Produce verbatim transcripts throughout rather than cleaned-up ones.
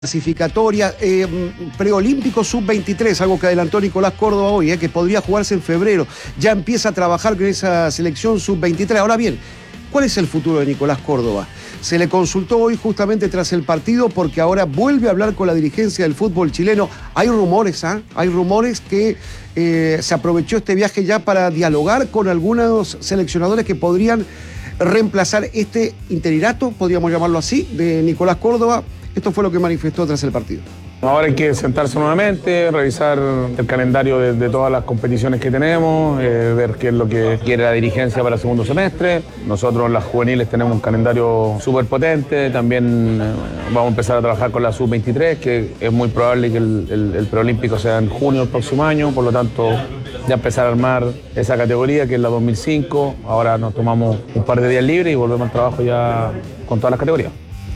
Clasificatoria, eh, preolímpico sub veintitrés, algo que adelantó Nicolás Córdoba hoy, eh, que podría jugarse en febrero. Ya empieza a trabajar con esa selección sub veintitrés. Ahora bien, ¿cuál es el futuro de Nicolás Córdoba? Se le consultó hoy justamente tras el partido porque ahora vuelve a hablar con la dirigencia del fútbol chileno. Hay rumores, ¿ah? ¿eh? Hay rumores que eh, se aprovechó este viaje ya para dialogar con algunos seleccionadores que podrían reemplazar este interinato, podríamos llamarlo así, de Nicolás Córdoba. Esto fue lo que manifestó tras el partido. Ahora hay que sentarse nuevamente, revisar el calendario de, de todas las competiciones que tenemos, eh, ver qué es lo que quiere la dirigencia para el segundo semestre. Nosotros, las juveniles, tenemos un calendario súper potente. También eh, vamos a empezar a trabajar con la sub veintitrés, que es muy probable que el, el, el preolímpico sea en junio del próximo año. Por lo tanto, ya empezar a armar esa categoría, que es la dos mil cinco. Ahora nos tomamos un par de días libres y volvemos al trabajo ya con todas las categorías.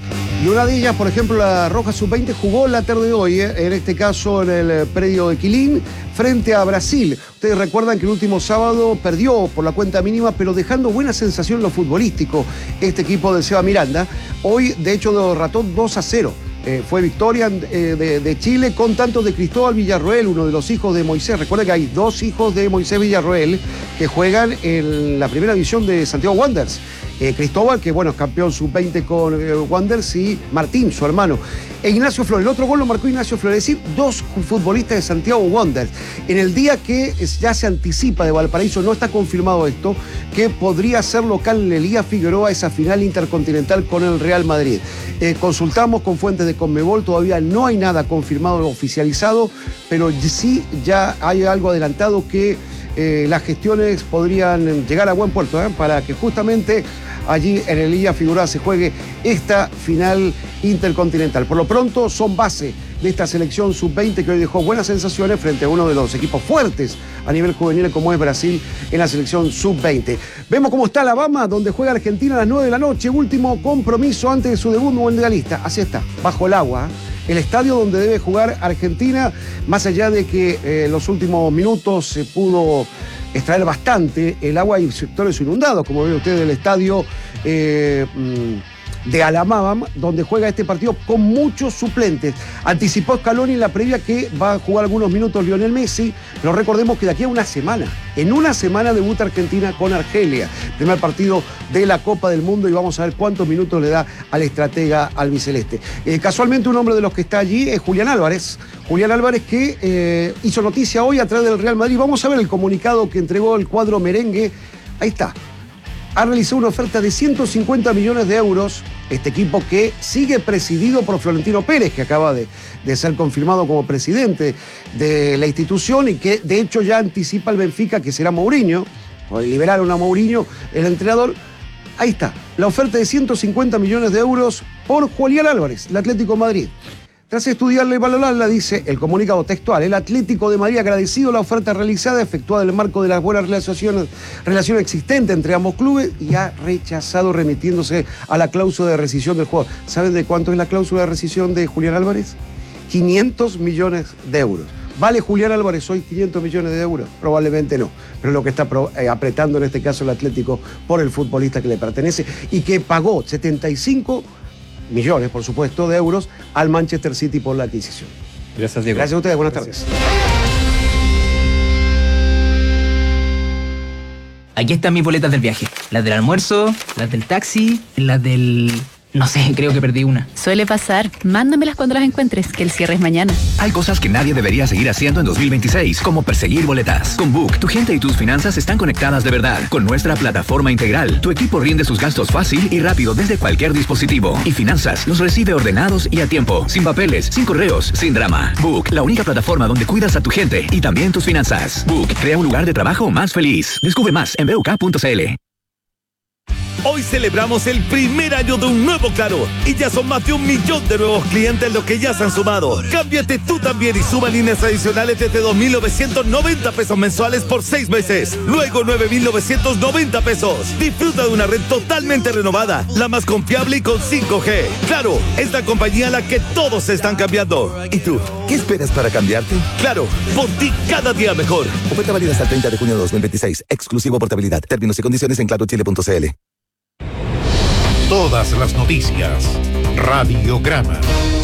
Y una de ellas, por ejemplo, la Roja sub veinte jugó la tarde de hoy, eh, en este caso en el predio de Quilín, frente a Brasil. Ustedes recuerdan que el último sábado perdió por la cuenta mínima, pero dejando buena sensación en lo futbolístico este equipo de Seba Miranda. Hoy, de hecho, derrotó dos a cero. Eh, fue victoria eh, de, de Chile con tantos de Cristóbal Villarroel, uno de los hijos de Moisés. Recuerden que hay dos hijos de Moisés Villarroel que juegan en la primera división de Santiago Wanderers. Eh, Cristóbal, que bueno, es campeón sub veinte con eh, Wanderers, y Martín, su hermano. E Ignacio Flores, el otro gol lo marcó Ignacio Flores, es decir, dos futbolistas de Santiago Wanderers. En el día que ya se anticipa de Valparaíso, no está confirmado esto, que podría ser local Elías Figueroa esa final intercontinental con el Real Madrid. Eh, consultamos con fuentes de Conmebol, todavía no hay nada confirmado o oficializado, pero sí ya hay algo adelantado que eh, las gestiones podrían llegar a buen puerto, ¿eh? para que justamente allí en el Elías Figueroa se juegue esta final intercontinental. Por lo pronto son base de esta selección sub veinte que hoy dejó buenas sensaciones frente a uno de los equipos fuertes a nivel juvenil como es Brasil en la selección sub veinte. Vemos cómo está Alabama, donde juega Argentina a las nueve de la noche, último compromiso antes de su debut mundialista. Así está, bajo el agua, el estadio donde debe jugar Argentina, más allá de que en eh, los últimos minutos se pudo extraer bastante el agua y sectores inundados, como ven ustedes, el estadio eh, de Alabama, donde juega este partido con muchos suplentes. Anticipó Scaloni en la previa que va a jugar algunos minutos Lionel Messi, pero recordemos que de aquí a una semana, en una semana debuta Argentina con Argelia, primer partido de la Copa del Mundo, y vamos a ver cuántos minutos le da al estratega albiceleste. Eh, casualmente un hombre de los que está allí es Julián Álvarez, Julián Álvarez que eh, hizo noticia hoy a través del Real Madrid. Vamos a ver el comunicado que entregó el cuadro merengue. Ahí está. Ha realizado una oferta de ciento cincuenta millones de euros, este equipo que sigue presidido por Florentino Pérez, que acaba de, de ser confirmado como presidente de la institución y que de hecho ya anticipa el Benfica que será Mourinho, o liberaron a Mourinho, el entrenador. Ahí está, la oferta de ciento cincuenta millones de euros por Julián Álvarez, el Atlético de Madrid. Tras estudiarla y valorarla, dice el comunicado textual, el Atlético de Madrid, agradecido la oferta realizada, efectuada en el marco de las buenas relaciones, relación existente entre ambos clubes, y ha rechazado remitiéndose a la cláusula de rescisión del jugador. ¿Saben de cuánto es la cláusula de rescisión de Julián Álvarez? quinientos millones de euros. ¿Vale Julián Álvarez hoy quinientos millones de euros? Probablemente no, pero lo que está eh, apretando en este caso el Atlético por el futbolista que le pertenece y que pagó setenta y cinco millones, por supuesto, de euros al Manchester City por la adquisición. Gracias, Diego. Gracias a ustedes, buenas Gracias. tardes. Aquí están mis boletas del viaje. Las del almuerzo, las del taxi, las del... No sé, creo que perdí una. Suele pasar. Mándamelas cuando las encuentres, que el cierre es mañana. Hay cosas que nadie debería seguir haciendo en dos mil veintiséis, como perseguir boletas. Con Book, tu gente y tus finanzas están conectadas de verdad. Con nuestra plataforma integral, tu equipo rinde sus gastos fácil y rápido desde cualquier dispositivo. Y finanzas los recibe ordenados y a tiempo. Sin papeles, sin correos, sin drama. Book, la única plataforma donde cuidas a tu gente y también tus finanzas. Book, crea un lugar de trabajo más feliz. Descubre más en b u k punto c l. Hoy celebramos el primer año de un nuevo Claro y ya son más de un millón de nuevos clientes los que ya se han sumado. Cámbiate tú también y suma líneas adicionales desde dos mil novecientos noventa pesos mensuales por seis meses. Luego nueve mil novecientos noventa pesos. Disfruta de una red totalmente renovada, la más confiable y con cinco G. Claro, es la compañía a la que todos se están cambiando. ¿Y tú? ¿Qué esperas para cambiarte? Claro, por ti cada día mejor. Oferta válida hasta el treinta de junio de dos mil veintiséis. Exclusivo portabilidad. Términos y condiciones en claro chile punto c l. Todas las noticias. Radiograma.